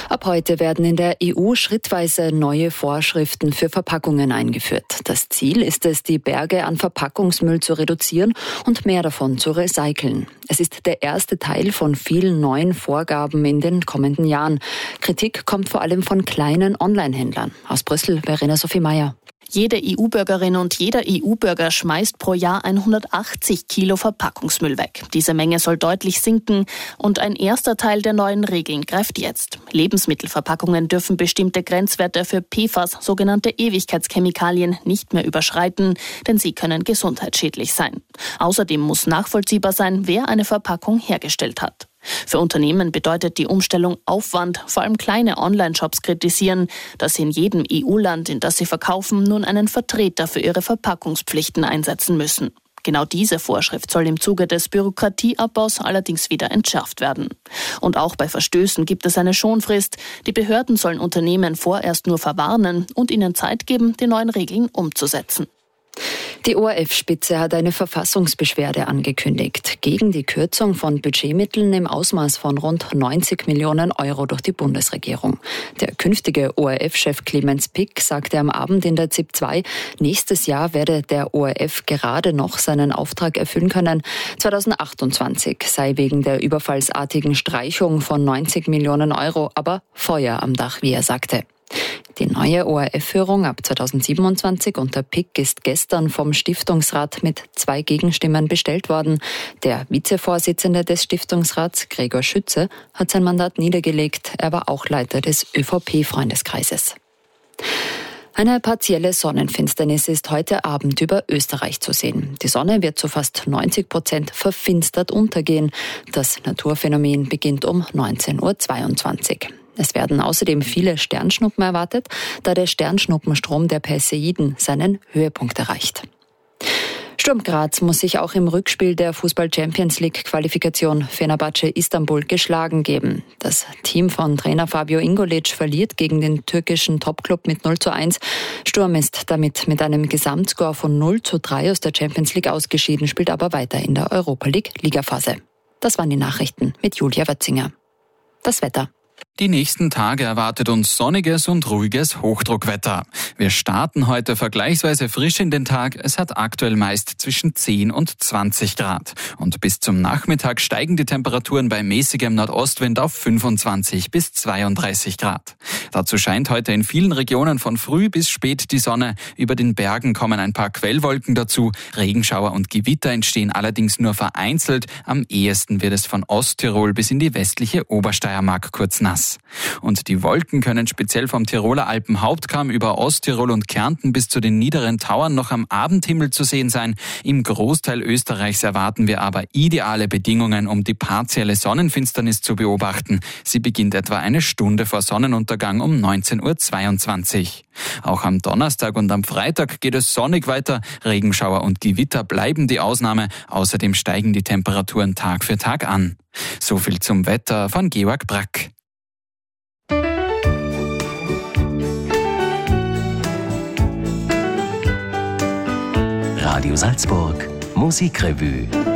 Ab heute werden in der EU schrittweise neue Vorschriften für Verpackungen eingeführt. Das Ziel ist es, die Berge an Verpackungsmüll zu reduzieren und mehr davon zu recyceln. Es ist der erste Teil von vielen neuen Vorgaben in den kommenden Jahren. Kritik kommt vor allem von kleinen Online-Händlern. Aus Brüssel, Verena Sophie Meyer. Jede EU-Bürgerin und jeder EU-Bürger schmeißt pro Jahr 180 Kilo Verpackungsmüll weg. Diese Menge soll deutlich sinken und ein erster Teil der neuen Regeln greift jetzt. Lebensmittelverpackungen dürfen bestimmte Grenzwerte für PFAS, sogenannte Ewigkeitschemikalien, nicht mehr überschreiten, denn sie können gesundheitsschädlich sein. Außerdem muss nachvollziehbar sein, wer eine Verpackung hergestellt hat. Für Unternehmen bedeutet die Umstellung Aufwand. Vor allem kleine Online-Shops kritisieren, dass sie in jedem EU-Land, in das sie verkaufen, nun einen Vertreter für ihre Verpackungspflichten einsetzen müssen. Genau diese Vorschrift soll im Zuge des Bürokratieabbaus allerdings wieder entschärft werden. Und auch bei Verstößen gibt es eine Schonfrist. Die Behörden sollen Unternehmen vorerst nur verwarnen und ihnen Zeit geben, die neuen Regeln umzusetzen. Die ORF-Spitze hat eine Verfassungsbeschwerde angekündigt gegen die Kürzung von Budgetmitteln im Ausmaß von rund 90 Millionen Euro durch die Bundesregierung. Der künftige ORF-Chef Clemens Pick sagte am Abend in der ZIP 2, nächstes Jahr werde der ORF gerade noch seinen Auftrag erfüllen können. 2028 sei wegen der überfallsartigen Streichung von 90 Millionen Euro aber Feuer am Dach, wie er sagte. Die neue ORF-Führung ab 2027 unter Pick ist gestern vom Stiftungsrat mit 2 Gegenstimmen bestellt worden. Der Vizevorsitzende des Stiftungsrats, Gregor Schütze, hat sein Mandat niedergelegt. Er war auch Leiter des ÖVP-Freundeskreises. Eine partielle Sonnenfinsternis ist heute Abend über Österreich zu sehen. Die Sonne wird zu fast 90% verfinstert untergehen. Das Naturphänomen beginnt um 19:22 Uhr. Es werden außerdem viele Sternschnuppen erwartet, da der Sternschnuppenstrom der Perseiden seinen Höhepunkt erreicht. Sturm Graz muss sich auch im Rückspiel der Fußball-Champions-League-Qualifikation Fenerbahce Istanbul geschlagen geben. Das Team von Trainer Fabio Ingolic verliert gegen den türkischen Topclub mit 0:1. Sturm ist damit mit einem Gesamtscore von 0:3 aus der Champions League ausgeschieden, spielt aber weiter in der Europa League-Ligaphase. Das waren die Nachrichten mit Julia Wötzinger. Das Wetter. Die nächsten Tage erwartet uns sonniges und ruhiges Hochdruckwetter. Wir starten heute vergleichsweise frisch in den Tag. Es hat aktuell meist zwischen 10 und 20 Grad. Und bis zum Nachmittag steigen die Temperaturen bei mäßigem Nordostwind auf 25 bis 32 Grad. Dazu scheint heute in vielen Regionen von früh bis spät die Sonne. Über den Bergen kommen ein paar Quellwolken dazu. Regenschauer und Gewitter entstehen allerdings nur vereinzelt. Am ehesten wird es von Osttirol bis in die westliche Obersteiermark kurz nass. Und die Wolken können speziell vom Tiroler Alpenhauptkamm über Osttirol und Kärnten bis zu den niederen Tauern noch am Abendhimmel zu sehen sein. Im Großteil Österreichs erwarten wir aber ideale Bedingungen, um die partielle Sonnenfinsternis zu beobachten. Sie beginnt etwa eine Stunde vor Sonnenuntergang um 19:22 Uhr. Auch am Donnerstag und am Freitag geht es sonnig weiter. Regenschauer und Gewitter bleiben die Ausnahme. Außerdem steigen die Temperaturen Tag für Tag an. So viel zum Wetter von Georg Brack. Radio Salzburg Musikrevue.